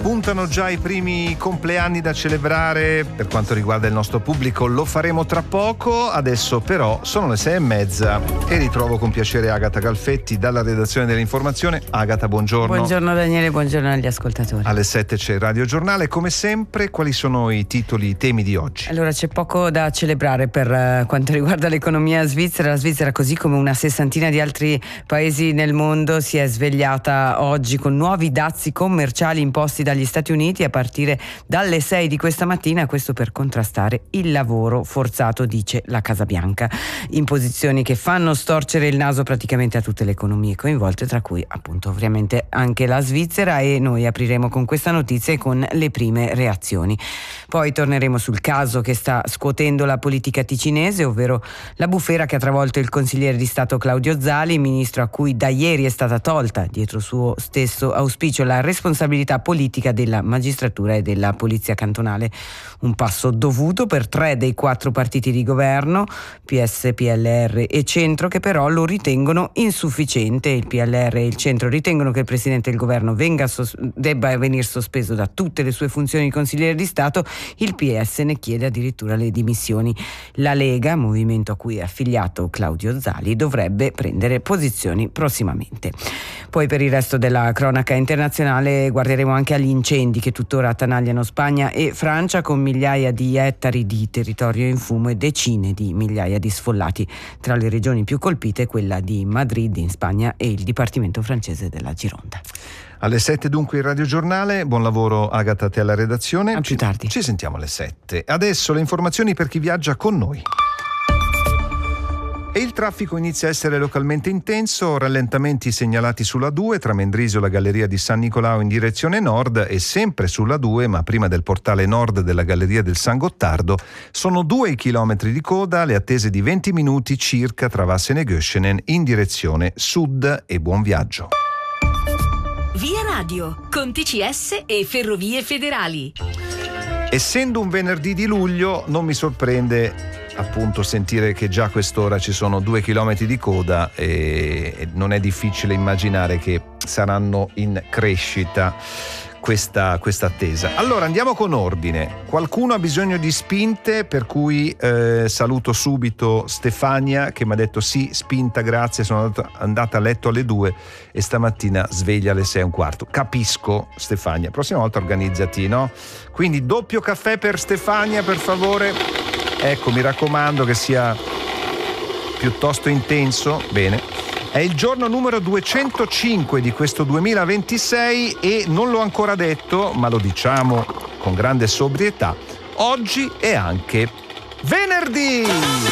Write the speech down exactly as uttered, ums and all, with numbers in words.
Spuntano già i primi compleanni da celebrare per quanto riguarda il nostro pubblico, lo faremo tra poco. Adesso però sono le sei e mezza e ritrovo con piacere Agata Galfetti dalla redazione dell'informazione. Agata, buongiorno. Buongiorno Daniele, buongiorno agli ascoltatori. Alle sette c'è il Radio Giornale, come sempre. Quali sono i titoli, i temi di oggi? Allora, c'è poco da celebrare per uh, quanto riguarda l'economia svizzera. La Svizzera, così come una sessantina di altri paesi nel mondo, si è svegliata oggi con nuovi dazi commerciali imposti dagli Stati Uniti a partire dalle sei di questa mattina, questo per contrastare il lavoro forzato, dice la Casa Bianca. Imposizioni che fanno storcere il naso praticamente a tutte le economie coinvolte, tra cui appunto ovviamente anche la Svizzera, e noi apriremo con questa notizia e con le prime reazioni. Poi torneremo sul caso che sta scuotendo la politica ticinese, ovvero la bufera che ha travolto il consigliere di Stato Claudio Zali, ministro a cui da ieri è stata tolta, dietro suo stesso auspicio, la responsabilità politica della magistratura e della polizia cantonale. Un passo dovuto per tre dei quattro partiti di governo, P S, P L R e Centro, che però lo ritengono insufficiente. Il P L R e il Centro ritengono che il presidente del governo venga sos- debba venire sospeso da tutte le sue funzioni di consigliere di Stato. Il P S ne chiede addirittura le dimissioni. La Lega, movimento a cui è affiliato Claudio Zali, dovrebbe prendere posizioni prossimamente. Poi per il resto della cronaca internazionale guarderemo anche agli incendi che tuttora attanagliano Spagna e Francia, con migliaia di ettari di territorio in fumo e decine di migliaia di sfollati. Tra le regioni più colpite quella di Madrid in Spagna e il dipartimento francese della Gironda. Alle sette dunque il Radio Giornale. Buon lavoro Agata, te alla redazione. A più tardi. Ci, ci sentiamo alle sette. Adesso le informazioni per chi viaggia con noi. E il traffico inizia a essere localmente intenso, rallentamenti segnalati sulla due tra Mendrisio e la Galleria di San Nicolao in direzione nord, e sempre sulla due, ma prima del portale nord della Galleria del San Gottardo, sono due i chilometri di coda, le attese di venti minuti circa tra Vassene e Göschenen in direzione sud, e buon viaggio. Via Radio, con T C S e Ferrovie Federali. Essendo un venerdì di luglio, non mi sorprende appunto sentire che già a quest'ora ci sono due chilometri di coda, e non è difficile immaginare che saranno in crescita questa, questa attesa. Allora andiamo con ordine. Qualcuno ha bisogno di spinte, per cui eh, saluto subito Stefania che mi ha detto sì, spinta, grazie, sono andata, andata a letto alle due e stamattina sveglia alle sei e un quarto. Capisco Stefania, prossima volta organizzati, no? Quindi doppio caffè per Stefania, per favore. Ecco, mi raccomando che sia piuttosto intenso. Bene. È il giorno numero duecentocinque di questo duemilaventisei e non l'ho ancora detto, ma lo diciamo con grande sobrietà. Oggi è anche venerdì!